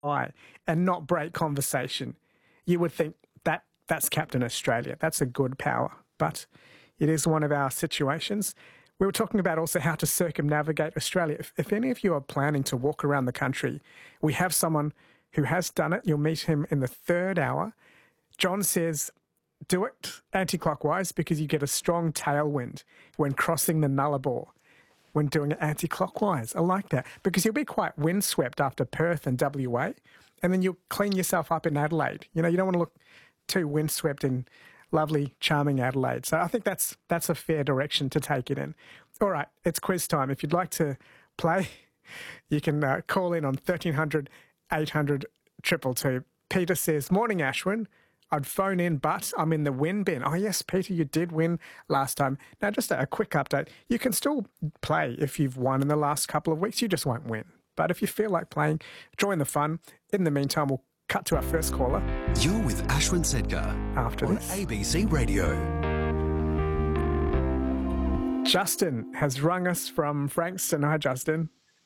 eye and not break conversation, you would think that's Captain Australia. That's a good power. But it is one of our situations. We were talking about also how to circumnavigate Australia. If any of you are planning to walk around the country, we have someone who has done it. You'll meet him in the third hour. John says, do it anti-clockwise because you get a strong tailwind when crossing the Nullarbor when doing it anti-clockwise. I like that because you'll be quite windswept after Perth and WA, and then you'll clean yourself up in Adelaide. You know, you don't want to look too windswept in lovely, charming Adelaide. So I think that's a fair direction to take it in. All right, it's quiz time. If you'd like to play, you can call in on 1300 800 222. Peter says, morning, Ashwin. I'd phone in, but I'm in the win bin. Oh, yes, Peter, you did win last time. Now, just a quick update. You can still play if you've won in the last couple of weeks. You just won't win. But if you feel like playing, join the fun. In the meantime, we'll cut to our first caller. You're with Ashwin Sedkar after on this. ABC Radio. Justin has rung us from Frankston. Hi, Justin.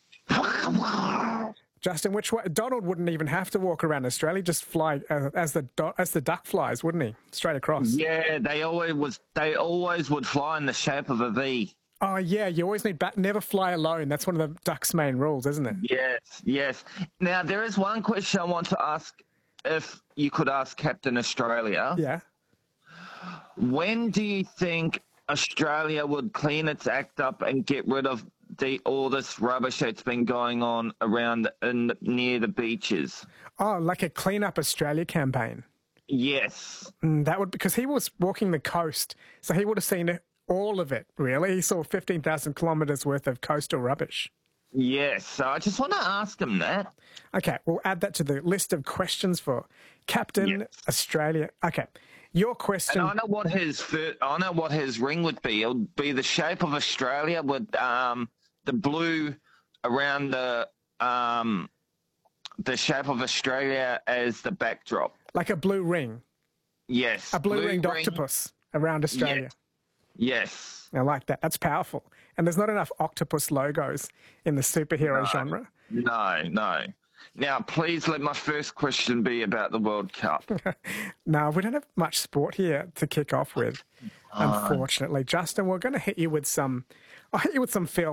Justin, which way? Donald wouldn't even have to walk around Australia; just fly as the duck flies, wouldn't he? Straight across. Yeah, they always would fly in the shape of a V. Oh yeah, you always need never fly alone. That's one of the duck's main rules, isn't it? Yes. Now there is one question I want to ask. If you could ask Captain Australia, yeah. When do you think Australia would clean its act up and get rid of all this rubbish that's been going on around near the beaches? Oh, like a Clean Up Australia campaign. Yes. That would, because he was walking the coast, so he would have seen all of it, really. He saw 15,000 kilometres worth of coastal rubbish. Yes, so I just want to ask him that. Okay, we'll add that to the list of questions for Captain Australia. Okay, your question. And I know what his ring would be. It would be the shape of Australia with the blue around the shape of Australia as the backdrop. Like a blue ring. Yes. A blue ringed octopus around Australia. Yes. I like that. That's powerful. And there's not enough octopus logos in the superhero genre. No. Now, please let my first question be about the World Cup. No, we don't have much sport here to kick off with, unfortunately. Justin, we're going to hit you with some film